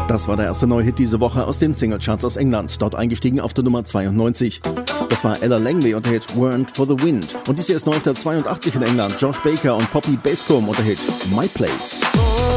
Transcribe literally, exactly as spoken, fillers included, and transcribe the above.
Das war der erste neue Hit diese Woche aus den Singlecharts aus England, dort eingestiegen auf der Nummer zweiundneunzig. Das war Ella Langley unter Hit Weren't for the Wind. Und dies hier ist neu auf der zweiundachtzig in England, Josh Baker und Poppy Bascomb unter Hit My Place.